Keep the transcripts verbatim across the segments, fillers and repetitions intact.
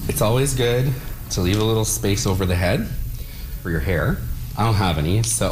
It's always good to leave a little space over the head for your hair. I don't have any, so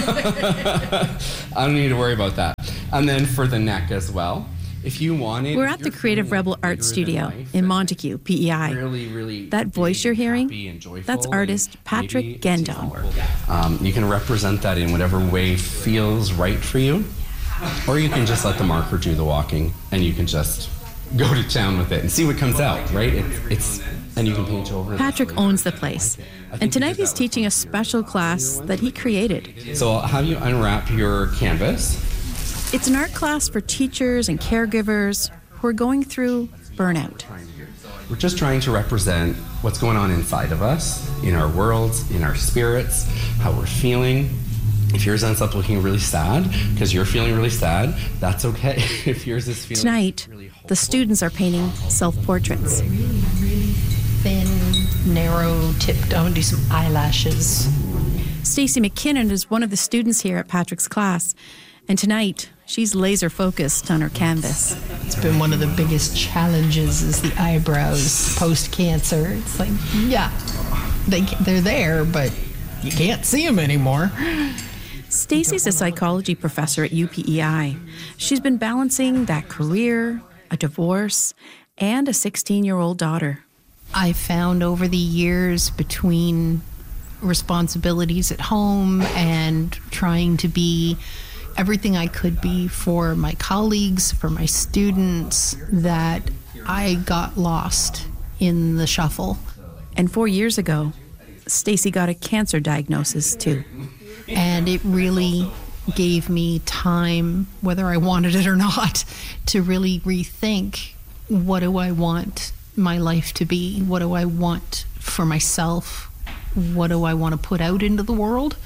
I don't need to worry about that. And then for the neck as well. If you wanted, We're at the Creative Rebel Art Studio in Montague, P E I. Really, really that voice you're hearing, that's artist Patrick Gendo. Um, you can represent that in whatever way feels right for you, or you can just let the marker do the walking, and you can just go to town with it and see what comes out, right? It, it's and you can paint over. Patrick owns the place, and tonight he's teaching a special class that he created. So I'll have you unwrap your canvas. It's an art class for teachers and caregivers who are going through burnout. We're just trying to represent what's going on inside of us, in our worlds, in our spirits, how we're feeling. If yours ends up looking really sad because you're feeling really sad, that's okay. If yours is feeling Tonight, really hopeful, the students are painting self-portraits. Really, really thin, narrow tipped. I want to do some eyelashes. Stacey McKinnon is one of the students here at Patrick's class, and tonight she's laser focused on her canvas. It's been one of the biggest challenges is the eyebrows post-cancer. It's like, yeah, they, they're there, but you can't see them anymore. Stacey's a psychology professor at U P E I. She's been balancing that career, a divorce, and a sixteen-year-old daughter. I found over the years between responsibilities at home and trying to be everything I could be for my colleagues, for my students, that I got lost in the shuffle. And four years ago, Stacey got a cancer diagnosis too. And it really gave me time, whether I wanted it or not, to really rethink, what do I want my life to be? What do I want for myself? What do I want to put out into the world?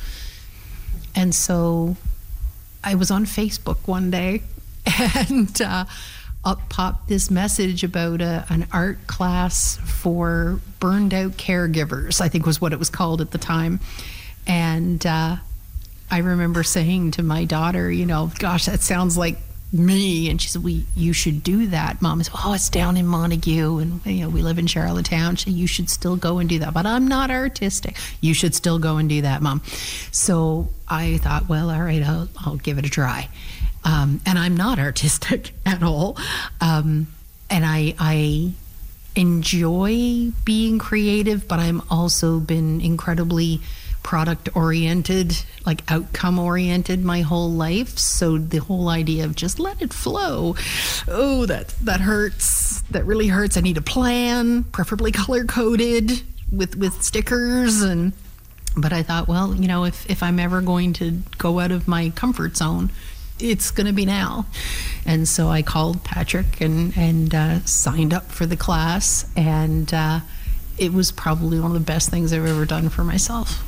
And so I was on Facebook one day, and uh, up popped this message about a, an art class for burned out caregivers, I think was what it was called at the time. And uh, I remember saying to my daughter, you know, gosh, that sounds like me. And she said, well, you should do that, Mom. I said, oh, it's down in Montague, and you know, we live in Charlottetown. She said, you should still go and do that. But I'm not artistic. You should still go and do that, Mom. So I thought, well, all right, I'll, I'll give it a try. Um, and I'm not artistic at all. Um, and I, I enjoy being creative, but I'm also been incredibly product-oriented, like outcome-oriented my whole life. So the whole idea of just let it flow, oh, that that hurts. That really hurts. I need a plan, preferably color-coded with, with stickers. And but I thought, well, you know, if, if I'm ever going to go out of my comfort zone, it's going to be now. And so I called Patrick and, and uh, signed up for the class. And uh, it was probably one of the best things I've ever done for myself.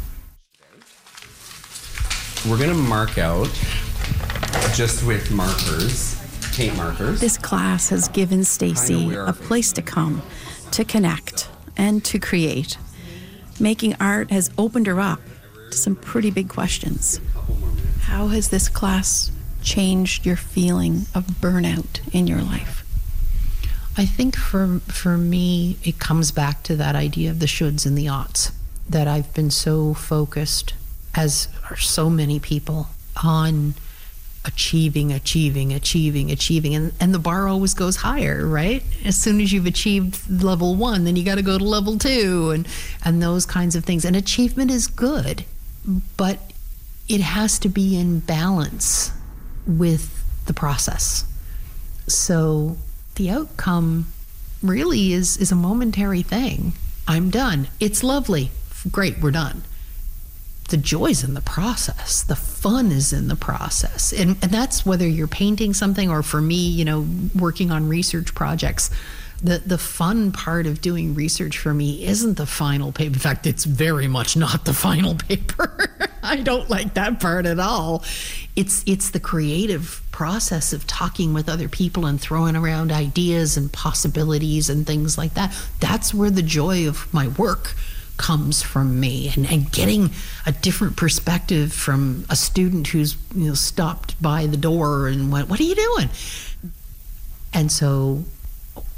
We're going to mark out just with markers, paint markers. This class has given Stacey a place to come, to connect, and to create. Making art has opened her up to some pretty big questions. How has this class changed your feeling of burnout in your life? I think for for me, it comes back to that idea of the shoulds and the oughts, that I've been so focused, as are so many people, on achieving, achieving, achieving, achieving. And, and the bar always goes higher, right? As soon as you've achieved level one, then you got to go to level two and, and those kinds of things. And achievement is good, but it has to be in balance with the process. So the outcome really is, is a momentary thing. I'm done. It's lovely. Great, we're done. The joy's in the process. The fun is in the process. And, and that's whether you're painting something or, for me, you know, working on research projects. The, the fun part of doing research for me isn't the final paper. In fact, it's very much not the final paper. I don't like that part at all. It's, it's the creative process of talking with other people and throwing around ideas and possibilities and things like that. That's where the joy of my work comes from me, and, and getting a different perspective from a student who's, you know, stopped by the door and went, what are you doing? And so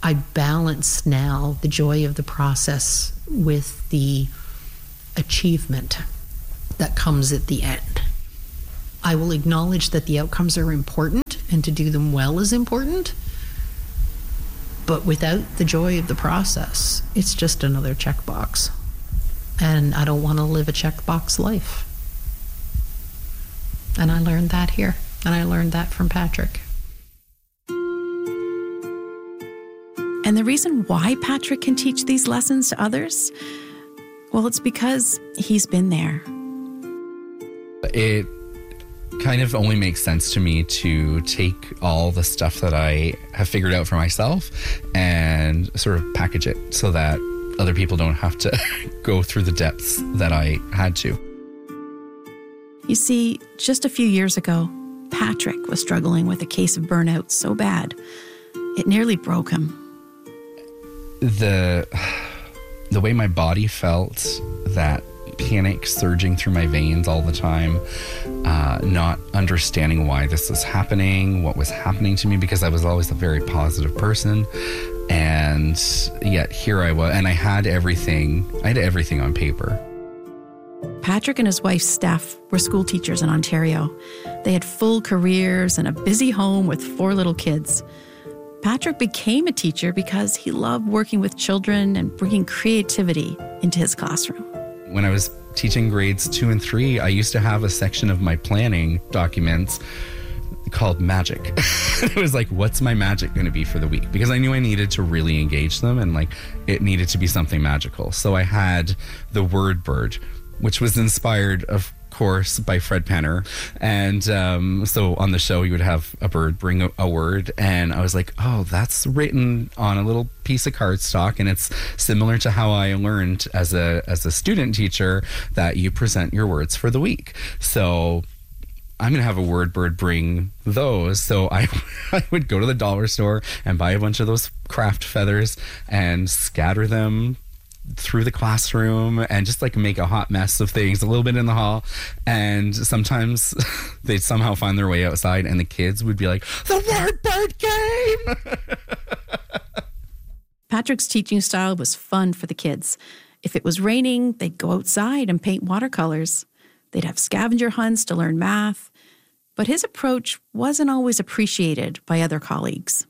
I balance now the joy of the process with the achievement that comes at the end. I will acknowledge that the outcomes are important and to do them well is important, but without the joy of the process, it's just another checkbox. And I don't want to live a checkbox life. And I learned that here, and I learned that from Patrick. And the reason why Patrick can teach these lessons to others, well, it's because he's been there. It kind of only makes sense to me to take all the stuff that I have figured out for myself and sort of package it so that other people don't have to go through the depths that I had to. You see, just a few years ago, Patrick was struggling with a case of burnout so bad, it nearly broke him. The, the way my body felt, that panic surging through my veins all the time, uh, not understanding why this was happening, what was happening to me, because I was always a very positive person. And yet here I was, and I had everything, I had everything on paper. Patrick and his wife, Steph, were school teachers in Ontario. They had full careers and a busy home with four little kids. Patrick became a teacher because he loved working with children and bringing creativity into his classroom. When I was teaching grades two and three, I used to have a section of my planning documents called magic. It was like, what's my magic going to be for the week? Because I knew I needed to really engage them, and like it needed to be something magical. So I had the word bird, which was inspired, of course, by Fred Penner. And um, so on the show, you would have a bird bring a, a word. And I was like, oh, that's written on a little piece of cardstock. And it's similar to how I learned as a as a student teacher that you present your words for the week. So I'm going to have a word bird bring those. So I, I would go to the dollar store and buy a bunch of those craft feathers and scatter them through the classroom and just like make a hot mess of things a little bit in the hall. And sometimes they'd somehow find their way outside and the kids would be like, the word bird came. Patrick's teaching style was fun for the kids. If it was raining, they'd go outside and paint watercolors. They'd have scavenger hunts to learn math. But his approach wasn't always appreciated by other colleagues.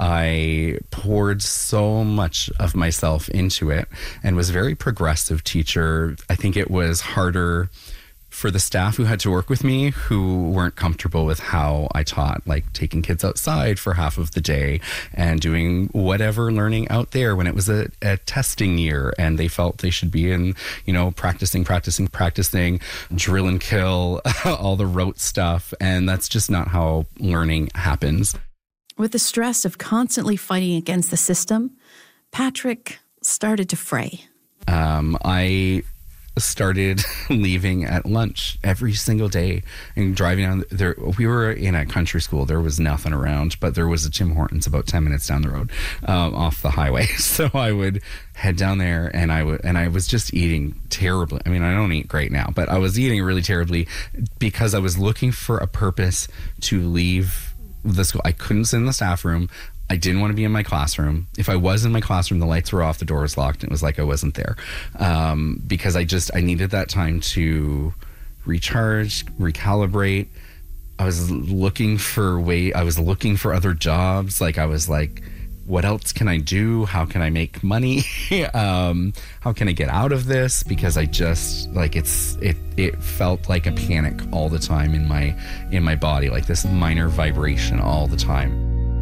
I poured so much of myself into it and was a very progressive teacher. I think it was harder for the staff who had to work with me who weren't comfortable with how I taught, like taking kids outside for half of the day and doing whatever learning out there when it was a, a testing year and they felt they should be in, you know, practicing, practicing, practicing, drill and kill, all the rote stuff. And that's just not how learning happens. With the stress of constantly fighting against the system, Patrick started to fray. Um, I started leaving at lunch every single day and driving down there. We were in a country school. There was nothing around, but there was a Tim Hortons about ten minutes down the road, um, off the highway. So I would head down there and I would, and I was just eating terribly. I mean, I don't eat great now, but I was eating really terribly because I was looking for a purpose to leave the school. I couldn't sit in the staff room. I didn't want to be in my classroom. If I was in my classroom, the lights were off, the door was locked, and it was like I wasn't there. Um, because I just, I needed that time to recharge, recalibrate. I was looking for way, I was looking for other jobs. Like I was like, what else can I do? How can I make money? um, how can I get out of this? Because I just like it's it it felt like a panic all the time in my in my body, like this minor vibration all the time.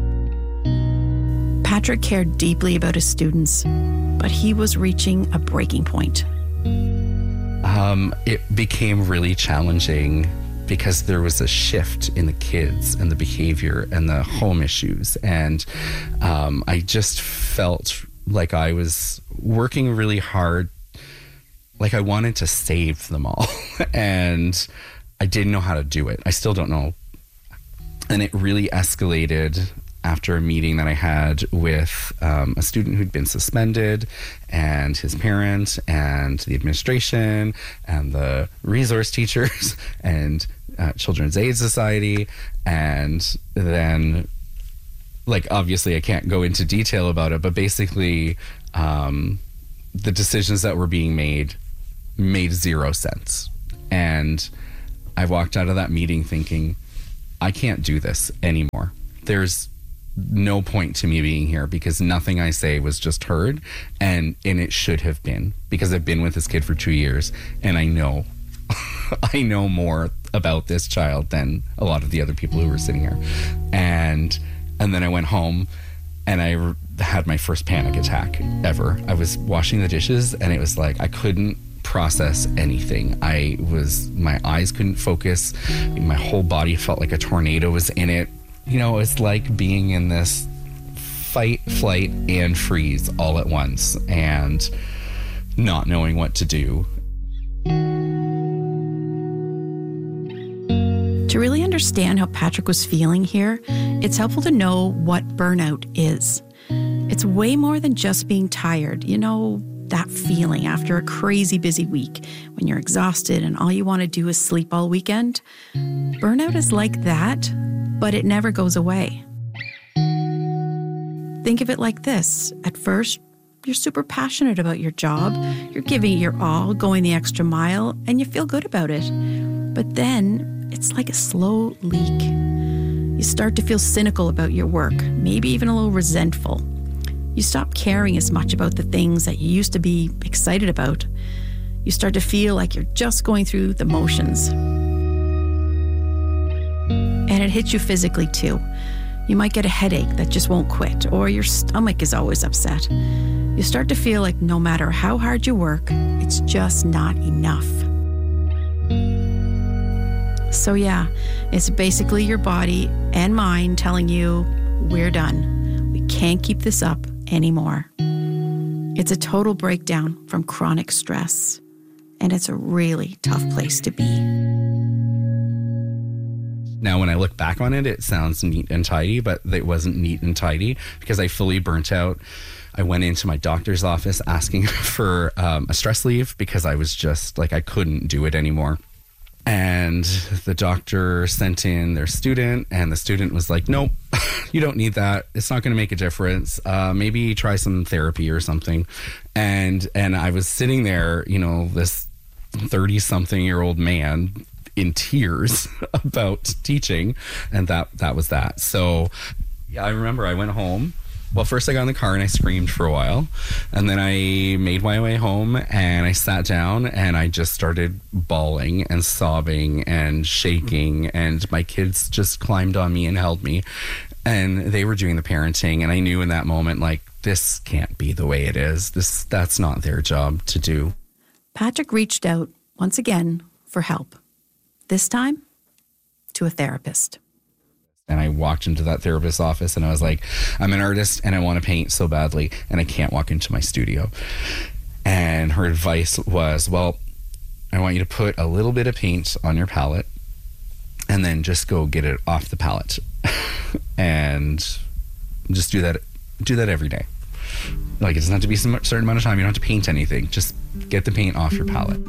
Patrick cared deeply about his students, but he was reaching a breaking point. Um, it became really challenging because there was a shift in the kids and the behavior and the home issues. And um, I just felt like I was working really hard, like I wanted to save them all. And I didn't know how to do it. I still don't know. And it really escalated after a meeting that I had with um, a student who'd been suspended and his parent and the administration and the resource teachers and uh, Children's Aid Society. And then like, obviously I can't go into detail about it, but basically um, the decisions that were being made made zero sense. And I walked out of that meeting thinking, I can't do this anymore. There's no point to me being here because nothing I say was just heard, and and it should have been, because I've been with this kid for two years and I know I know more about this child than a lot of the other people who were sitting here. And and then I went home and I re- had my first panic attack ever. I was washing the dishes and it was like I couldn't process anything. I was, my eyes couldn't focus. My whole body felt like a tornado was in it. You know, it's like being in this fight, flight, and freeze all at once and not knowing what to do. To really understand how Patrick was feeling here, it's helpful to know what burnout is. It's way more than just being tired. You know, that feeling after a crazy busy week when you're exhausted and all you want to do is sleep all weekend. Burnout is like that, but it never goes away. Think of it like this. At first, you're super passionate about your job. You're giving it your all, going the extra mile, and you feel good about it. But then it's like a slow leak. You start to feel cynical about your work, maybe even a little resentful. You stop caring as much about the things that you used to be excited about. You start to feel like you're just going through the motions. And it hits you physically too. You might get a headache that just won't quit, or your stomach is always upset. You start to feel like no matter how hard you work, it's just not enough. So yeah, it's basically your body and mind telling you, we're done. We can't keep this up anymore. It's a total breakdown from chronic stress, and it's a really tough place to be. Now, when I look back on it, it sounds neat and tidy, but it wasn't neat and tidy because I fully burnt out. I went into my doctor's office asking for um, a stress leave because I was just like, I couldn't do it anymore. And the doctor sent in their student, and the student was like, nope, you don't need that. It's not going to make a difference. Uh, maybe try some therapy or something. And and I was sitting there, you know, this thirty-something-year-old man in tears about teaching, and that that was that. So yeah, I remember I went home. Well, first I got in the car and I screamed for a while, and then I made my way home and I sat down and I just started bawling and sobbing and shaking, and my kids just climbed on me and held me, and they were doing the parenting, and I knew in that moment, like, this can't be the way it is. This that's not their job to do. Patrick reached out once again for help, this time to a therapist. And I walked into that therapist's office and I was like, I'm an artist and I want to paint so badly and I can't walk into my studio. And her advice was, well, I want you to put a little bit of paint on your palette and then just go get it off the palette. And just do that, do that every day. Like, it doesn't have to be a certain amount of time. You don't have to paint anything. Just get the paint off your palette.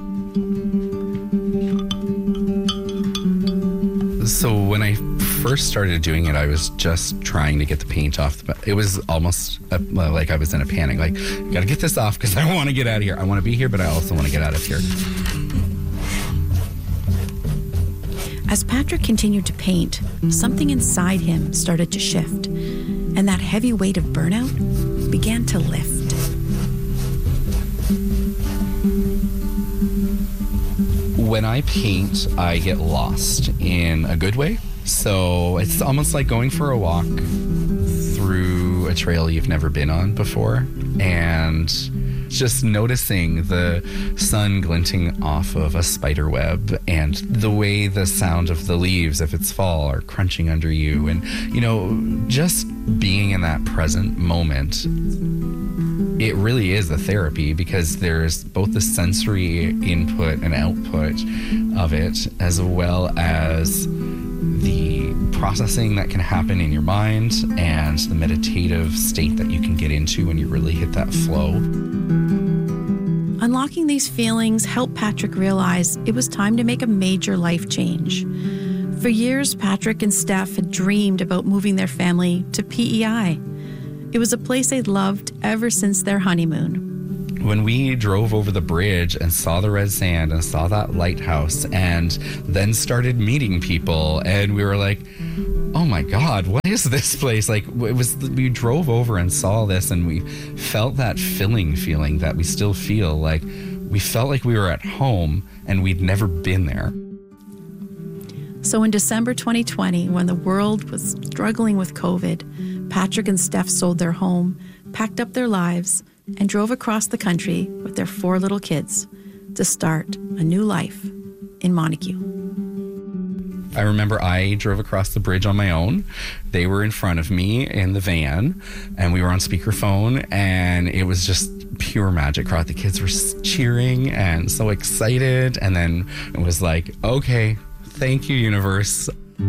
So when I first started doing it, I was just trying to get the paint off. The, it was almost a, like I was in a panic. Like, gotta get this off because I want to get out of here. I want to be here, but I also want to get out of here. As Patrick continued to paint, something inside him started to shift, and that heavy weight of burnout began to lift. When I paint, I get lost in a good way. So it's almost like going for a walk through a trail you've never been on before, and just noticing the sun glinting off of a spider web, and the way the sound of the leaves, if it's fall, are crunching under you, and, you know, just being in that present moment. It really is a therapy because there's both the sensory input and output of it, as well as the processing that can happen in your mind and the meditative state that you can get into when you really hit that flow. Unlocking these feelings helped Patrick realize it was time to make a major life change. For years, Patrick and Steph had dreamed about moving their family to P E I. It was a place they'd loved ever since their honeymoon. When we drove over the bridge and saw the red sand and saw that lighthouse and then started meeting people, and we were like, oh my God, what is this place? Like, it was, we drove over and saw this, and we felt that filling feeling that we still feel. Like, we felt like we were at home and we'd never been there. So in December twenty twenty, when the world was struggling with COVID, Patrick and Steph sold their home, packed up their lives, and drove across the country with their four little kids to start a new life in Montague. I remember I drove across the bridge on my own. They were in front of me in the van, and we were on speakerphone, and it was just pure magic. The kids were cheering and so excited, and then it was like, okay, thank you, universe.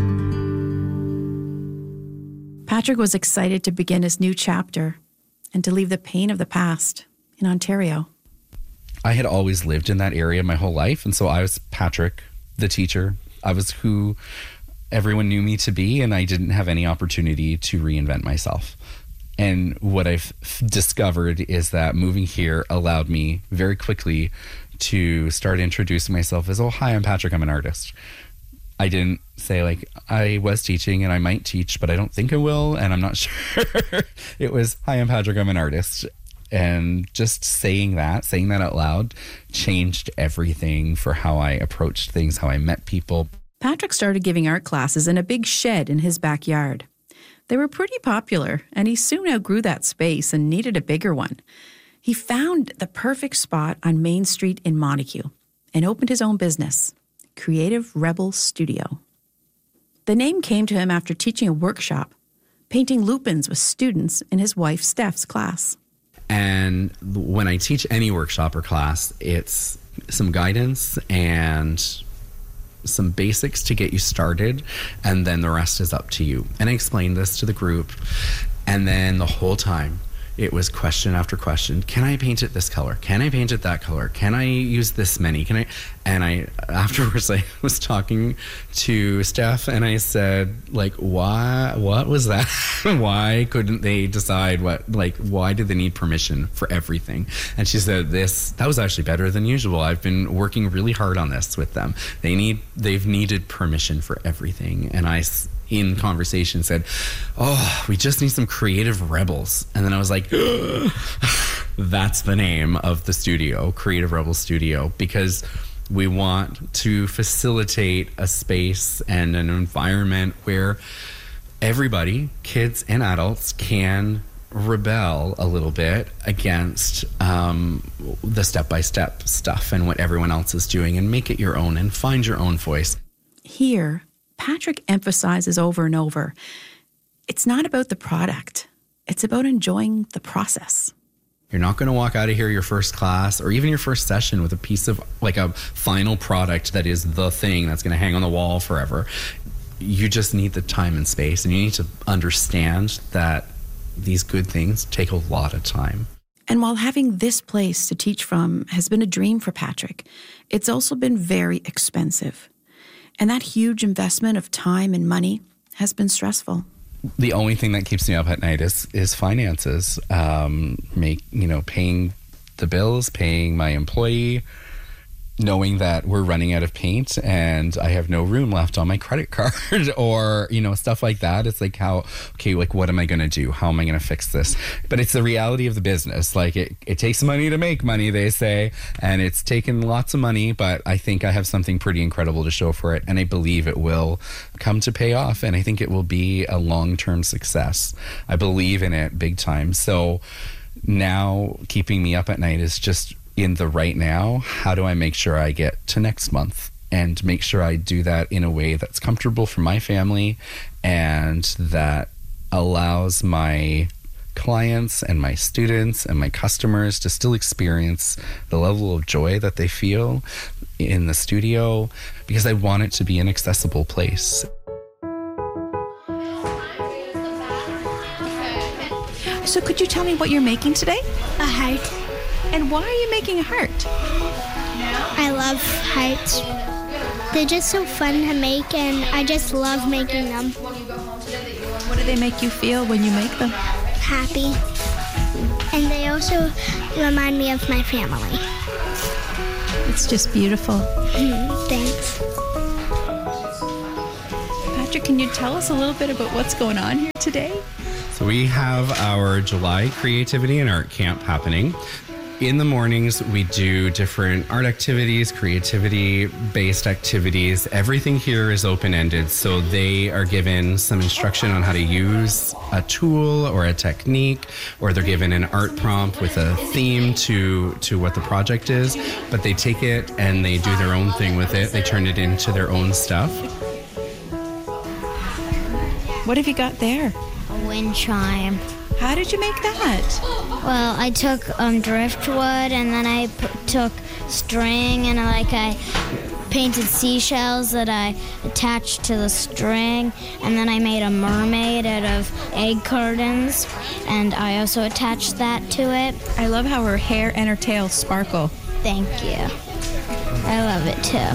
Patrick was excited to begin his new chapter and to leave the pain of the past in Ontario. I had always lived in that area my whole life, and so I was Patrick, the teacher. I was who everyone knew me to be, and I didn't have any opportunity to reinvent myself. And what I've discovered is that moving here allowed me very quickly to start introducing myself as, oh, hi, I'm Patrick, I'm an artist. I didn't say, like, I was teaching and I might teach, but I don't think I will, and I'm not sure. It was, hi, I'm Patrick, I'm an artist. And just saying that, saying that out loud, changed everything for how I approached things, how I met people. Patrick started giving art classes in a big shed in his backyard. They were pretty popular, and he soon outgrew that space and needed a bigger one. He found the perfect spot on Main Street in Montague and opened his own business, Creative Rebel Studio. The name came to him after teaching a workshop, painting lupins with students in his wife Steph's class. And when I teach any workshop or class, it's some guidance and some basics to get you started, and then the rest is up to you. And I explained this to the group, and then the whole time it was question after question. Can I paint it this color? Can I paint it that color? Can I use this many? Can I? And I, afterwards, I was talking to Steph, and I said, like, why, what was that? Why couldn't they decide what, like, why did they need permission for everything? And she said, this, that was actually better than usual. I've been working really hard on this with them. They need, they've needed permission for everything. And I, in conversation, said, oh, we just need some creative rebels. And then I was like, that's the name of the studio, Creative Rebel Studio, because we want to facilitate a space and an environment where everybody, kids and adults, can rebel a little bit against um, the step-by-step stuff and what everyone else is doing, and make it your own and find your own voice. Here, Patrick emphasizes over and over, it's not about the product. It's about enjoying the process. You're not going to walk out of here your first class or even your first session with a piece of, like, a final product that is the thing that's going to hang on the wall forever. You just need the time and space, and you need to understand that these good things take a lot of time. And while having this place to teach from has been a dream for Patrick, it's also been very expensive. And that huge investment of time and money has been stressful. The only thing that keeps me up at night is is finances. Um, make you know, paying the bills, paying my employee, knowing that we're running out of paint and I have no room left on my credit card, or, you know, stuff like that. It's like, how, okay, like, what am I going to do? How am I going to fix this? But it's the reality of the business. Like, it, it takes money to make money, they say, and it's taken lots of money, but I think I have something pretty incredible to show for it, and I believe it will come to pay off, and I think it will be a long-term success. I believe in it big time. So now keeping me up at night is just, in the right now, how do I make sure I get to next month and make sure I do that in a way that's comfortable for my family and that allows my clients and my students and my customers to still experience the level of joy that they feel in the studio, because I want it to be an accessible place. So could you tell me what you're making today? A heart. And why are you making a heart? I love hearts. They're just so fun to make, and I just love making them. What do they make you feel when you make them? Happy. And they also remind me of my family. It's just beautiful. Mm, thanks. Patrick, can you tell us a little bit about what's going on here today? So we have our July Creativity and Art Camp happening. In the mornings, we do different art activities, creativity-based activities. Everything here is open-ended, so they are given some instruction on how to use a tool or a technique, or they're given an art prompt with a theme to, to what the project is, but they take it and they do their own thing with it. They turn it into their own stuff. What have you got there? A wind chime. How did you make that? Well, I took um, driftwood, and then I p- took string, and like I painted seashells that I attached to the string, and then I made a mermaid out of egg cartons, and I also attached that to it. I love how her hair and her tail sparkle. Thank you. I love it too.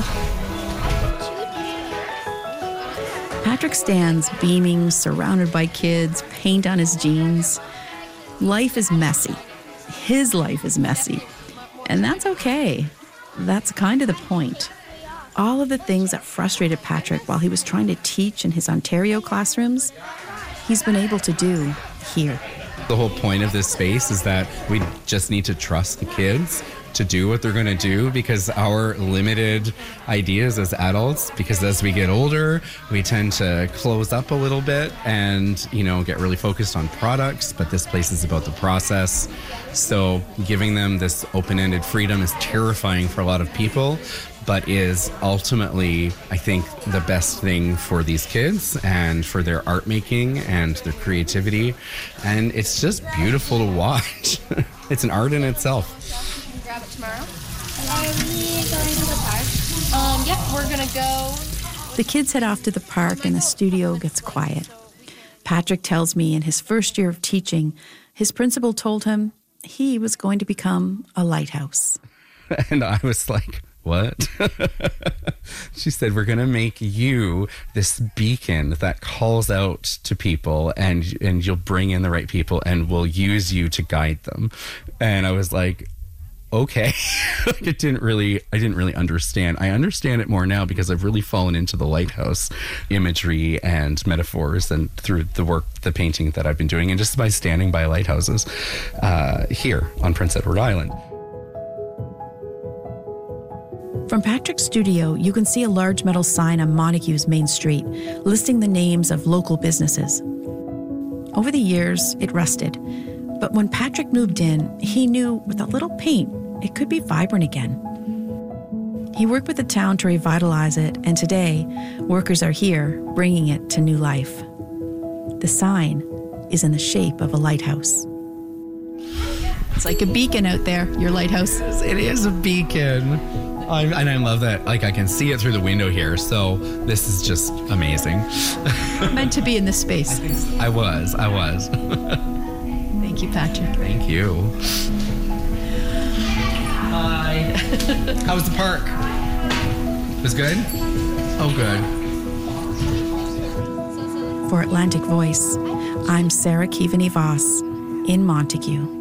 Patrick stands beaming, surrounded by kids, paint on his jeans. Life is messy. His life is messy. And that's okay. That's kind of the point. All of the things that frustrated Patrick while he was trying to teach in his Ontario classrooms, he's been able to do here. The whole point of this space is that we just need to trust the kids to do what they're going to do, because our limited ideas as adults, because as we get older, we tend to close up a little bit and, you know, get really focused on products, but this place is about the process. So giving them this open-ended freedom is terrifying for a lot of people, but is ultimately, I think, the best thing for these kids and for their art making and their creativity. And it's just beautiful to watch. It's an art in itself. Grab it tomorrow. Are we going to the park? Um, yep, we're gonna go. The kids head off to the park and the studio gets quiet. Patrick tells me in his first year of teaching, his principal told him he was going to become a lighthouse. And I was like, what? She said, we're going to make you this beacon that calls out to people, and and you'll bring in the right people, and we'll use you to guide them. And I was like, okay. Like, it didn't really, I didn't really understand. I understand it more now because I've really fallen into the lighthouse imagery and metaphors, and through the work, the painting that I've been doing, and just by standing by lighthouses uh, here on Prince Edward Island. From Patrick's studio, you can see a large metal sign on Montague's main street listing the names of local businesses. Over the years, it rusted. But when Patrick moved in, he knew with a little paint, it could be vibrant again. He worked with the town to revitalize it, and today, workers are here bringing it to new life. The sign is in the shape of a lighthouse. It's like a beacon out there, your lighthouse. It is a beacon. I, and I love that, like, I can see it through the window here, so this is just amazing. Meant to be in this space. I was, I was. Thank you, Patrick. Thank you. Hi. How was the park? It was good? Oh, good. For Atlantic Voice, I'm Sarah Keaveney Voss in Montague.